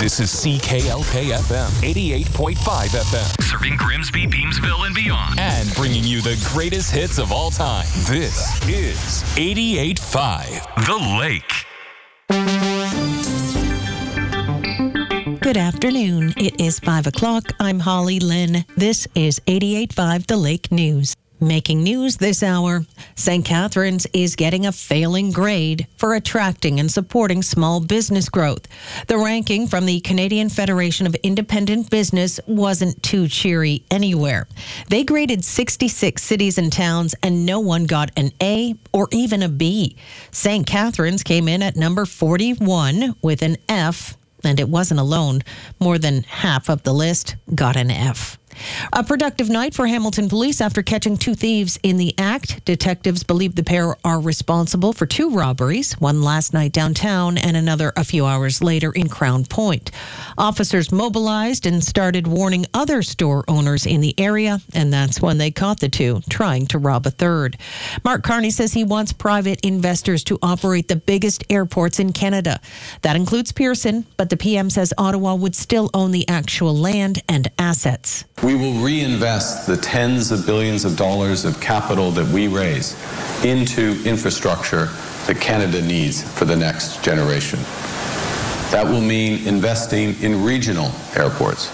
This is CKLK-FM 88.5 FM. Serving Grimsby, Beamsville, and beyond. And bringing you the greatest hits of all time. This is 88.5 The Lake. Good afternoon. It is 5 o'clock. I'm Holly Lynn. This is 88.5 The Lake News. Making news this hour, St. Catharines is getting a failing grade for attracting and supporting small business growth. The ranking from the Canadian Federation of Independent Business wasn't too cheery anywhere. They graded 66 cities and towns, and no one got an A or even a B. St. Catharines came in at number 41 with an F, and it wasn't alone. More than half of the list got an F. A productive night for Hamilton Police after catching two thieves in the act. Detectives believe the pair are responsible for two robberies, one last night downtown and another a few hours later in Crown Point. Officers mobilized and started warning other store owners in the area, and that's when they caught the two trying to rob a third. Mark Carney says he wants private investors to operate the biggest airports in Canada. That includes Pearson, but the PM says Ottawa would still own the actual land and assets. We will reinvest the tens of billions of dollars of capital that we raise into infrastructure that Canada needs for the next generation. That will mean investing in regional airports.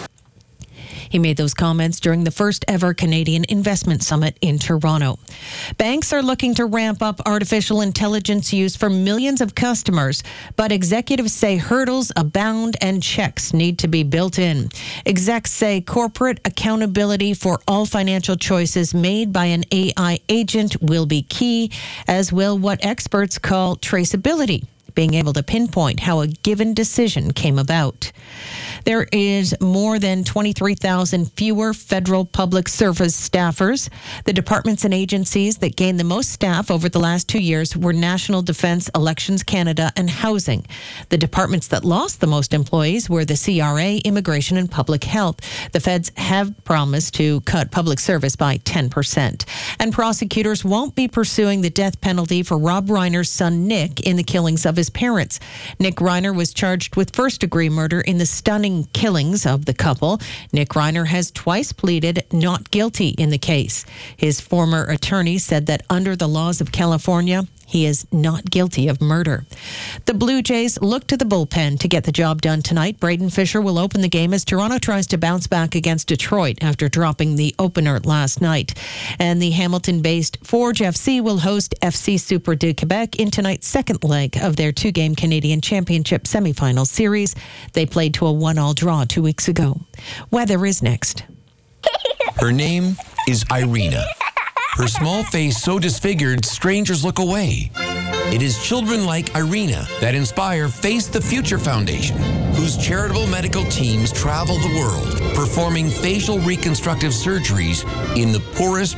He made those comments during the first ever Canadian Investment Summit in Toronto. Banks are looking to ramp up artificial intelligence use for millions of customers, but executives say hurdles abound and checks need to be built in. Execs say corporate accountability for all financial choices made by an AI agent will be key, as will what experts call traceability, being able to pinpoint how a given decision came about. There is more than 23,000 fewer federal public service staffers. The departments and agencies that gained the most staff over the last 2 years were National Defence, Elections Canada, and Housing. The departments that lost the most employees were the CRA, Immigration, and Public Health. The feds have promised to cut public service by 10%. And prosecutors won't be pursuing the death penalty for Rob Reiner's son Nick in the killings of his parents. Nick Reiner was charged with first-degree murder in the stunning killings of the couple. Nick Reiner has twice pleaded not guilty in the case. His former attorney said that under the laws of California, he is not guilty of murder. The Blue Jays look to the bullpen to get the job done tonight. Braden Fisher will open the game as Toronto tries to bounce back against Detroit after dropping the opener last night. And the Hamilton-based Forge FC will host FC Super de Quebec in tonight's second leg of their two-game Canadian Championship semifinal series. They played to a 1-1 draw 2 weeks ago. Weather is next. Her name is Irina. Her small face so disfigured, strangers look away. It is children like Irina that inspire Face the Future Foundation, whose charitable medical teams travel the world, performing facial reconstructive surgeries in the poorest